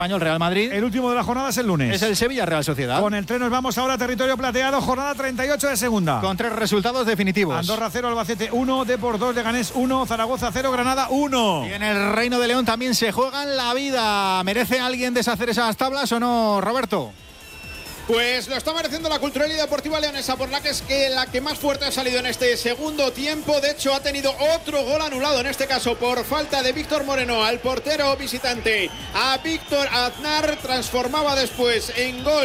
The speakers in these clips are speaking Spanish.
Español Real Madrid. El último de la jornada es el lunes. Es el Sevilla Real Sociedad. Con el tren nos vamos ahora a territorio plateado, jornada 38 de segunda. Con 3 resultados definitivos. Andorra 0, Albacete 1, Depor 2, Leganés 1, Zaragoza 0, Granada 1. Y en el Reino de León también se juegan la vida. ¿Merece alguien deshacer esas tablas o no, Roberto? Pues lo está mereciendo la Cultural y Deportiva Leonesa, por la que más fuerte ha salido en este segundo tiempo. De hecho, ha tenido otro gol anulado, en este caso por falta de Víctor Moreno al portero visitante. A Víctor Aznar transformaba después en gol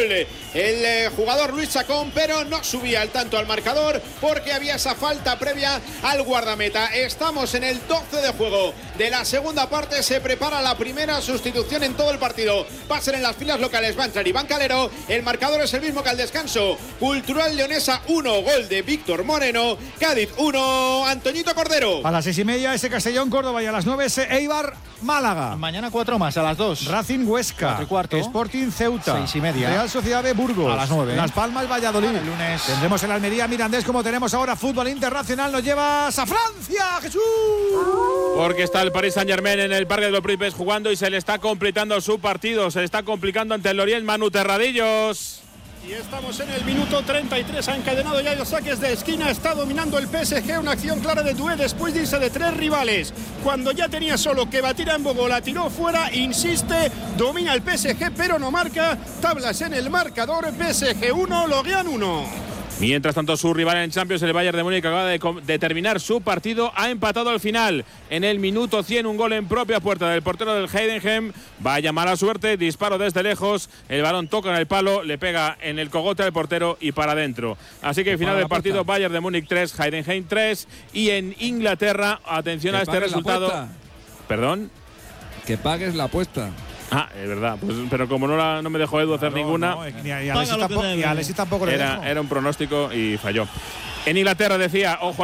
el jugador Luis Chacón, pero no subía el tanto al marcador porque había esa falta previa al guardameta. Estamos en el 12 de juego de la segunda parte. Se prepara la primera sustitución en todo el partido. Va a ser en las filas locales. Va a entrar Iván Calero. El marcador es el mismo que al descanso. Cultural Leonesa 1, gol de Víctor Moreno. Cádiz 1, Antoñito Cordero. A las 6:30 ese Castellón Córdoba y a las 9 ese Eibar Málaga. Mañana 4 más, a las 2. Racing Huesca. 4:15. Sporting Ceuta. 6:30. Real Sociedad de Burgos. A las 9. Las Palmas Valladolid. El lunes. Tendremos el Almería Mirandés, como tenemos ahora fútbol internacional. Nos llevas a Francia, Jesús. Porque está el Paris Saint-Germain en el Parque de los Príncipes jugando y se le está complicando su partido. Se le está complicando ante el Lorient. Manu Terradillos. Y estamos en el minuto 33, ha encadenado ya los saques de esquina, está dominando el PSG, una acción clara de Doué después de irse de 3 rivales. Cuando ya tenía solo que batir a Mbogo, la tiró fuera, insiste, domina el PSG pero no marca, tablas en el marcador, PSG 1, Lorient 1. Mientras tanto, su rival en Champions, el Bayern de Múnich, acaba de terminar su partido. Ha empatado al final en el minuto 100, un gol en propia puerta del portero del Heidenheim. Vaya mala suerte, disparo desde lejos. El balón toca en el palo, le pega en el cogote al portero y para adentro. Así que final del partido, Bayern de Múnich 3, Heidenheim 3. Y en Inglaterra, atención a este resultado. ¿Perdón? Que pagues la apuesta. Ah, es verdad, pues, pero como no me dejó Edu hacer ninguna, y Alexis tampoco le dejó. Era un pronóstico y falló. En Inglaterra decía, ojo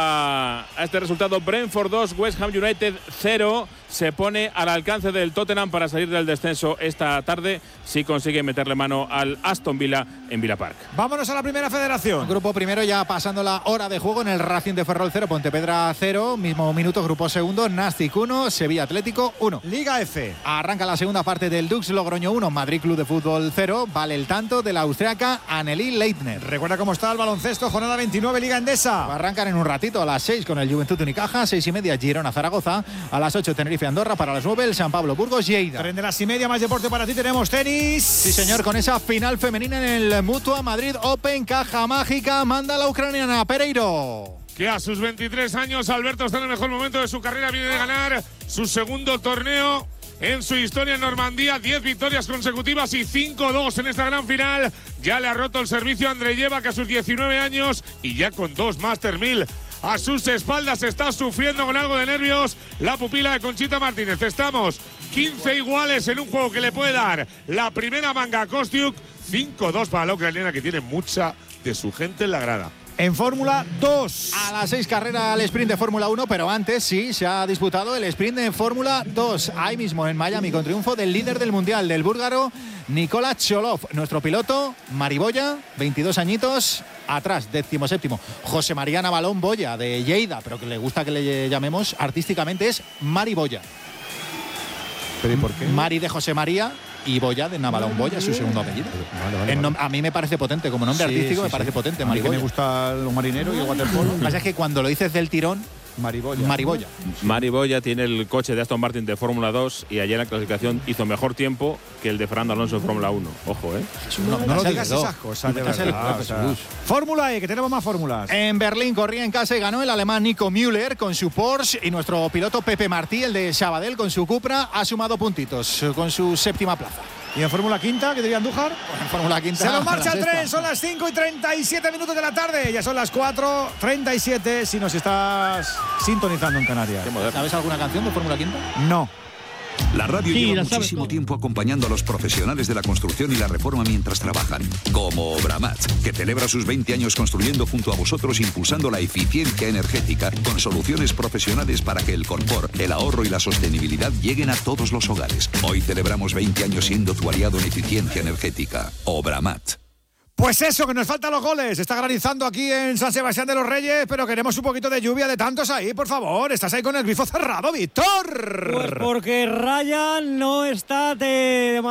a este resultado, Brentford 2, West Ham United 0, se pone al alcance del Tottenham para salir del descenso esta tarde si consigue meterle mano al Aston Villa en Villa Park. Vámonos a la primera federación. Grupo primero ya pasando la hora de juego en el Racing de Ferrol 0, Pontevedra 0, mismo minuto, grupo segundo, Nastic 1, Sevilla Atlético 1. Liga F. Arranca la segunda parte del Dux Logroño 1, Madrid Club de Fútbol 0, vale el tanto de la austriaca Anneli Leitner. Recuerda cómo está el baloncesto, jornada 29, Liga Endesa. Arrancan en un ratito a las 6 con el Juventud Unicaja, 6:30 Girona Zaragoza, a las 8 Tenerife Andorra, para las 9 el San Pablo Burgos Lleida. Tren de las 6:30, más deporte para ti, tenemos tenis. Sí señor, con esa final femenina en el Mutua Madrid Open, caja mágica, manda la ucraniana Pereiro. Que a sus 23 años Alberto está en el mejor momento de su carrera, viene de ganar su segundo torneo en su historia en Normandía, 10 victorias consecutivas y 5-2 en esta gran final. Ya le ha roto el servicio a Andreyeva, que a sus 19 años y ya con 2 Master 1000 a sus espaldas está sufriendo con algo de nervios la pupila de Conchita Martínez. Estamos 15 iguales en un juego que le puede dar la primera manga a Kostiuk. 5-2 para la ucraniana, que tiene mucha de su gente en la grada. En Fórmula 2. A las 6 carrera el sprint de Fórmula 1, pero antes sí se ha disputado el sprint de Fórmula 2. Ahí mismo en Miami, con triunfo del líder del mundial, del búlgaro Nikola Cholov. Nuestro piloto, Mariboya, 22 añitos. Atrás, 17º, José María Navalón Boya, de Lleida, pero que le gusta que le llamemos artísticamente, es Mariboya. ¿Pero y por qué? Mari de José María y Boya de Navalón Boya, su segundo apellido. Vale. A mí me parece potente, como nombre artístico me parece potente. A mí que me gusta los marineros y el waterpolo. Lo que pasa es que cuando lo dices del tirón, Mariboya. Mariboya tiene el coche de Aston Martin de Fórmula 2 y ayer en la clasificación hizo mejor tiempo que el de Fernando Alonso de Fórmula 1. Ojo, No lo digas esas cosas, de verdad. Fórmula E, que tenemos más fórmulas. En Berlín corría en casa y ganó el alemán Nico Müller con su Porsche, y nuestro piloto Pepe Martí, el de Sabadell, con su Cupra, ha sumado puntitos con su 7ª plaza. ¿Y en Fórmula Quinta, que diría Andújar? En Fórmula Quinta. Se nos marcha el tren, son las 5:37 de la tarde. Ya son las 4:37 si nos estás sintonizando en Canarias. ¿Sabes alguna canción de Fórmula Quinta? No. La radio lleva muchísimo tiempo acompañando a los profesionales de la construcción y la reforma mientras trabajan. Como Obramat, que celebra sus 20 años construyendo junto a vosotros, impulsando la eficiencia energética con soluciones profesionales para que el confort, el ahorro y la sostenibilidad lleguen a todos los hogares. Hoy celebramos 20 años siendo tu aliado en eficiencia energética. Obramat. Pues eso, que nos faltan los goles. Está granizando aquí en San Sebastián de los Reyes, pero queremos un poquito de lluvia de tantos ahí, por favor. Estás ahí con el grifo cerrado, Víctor. Pues porque Ryan no está de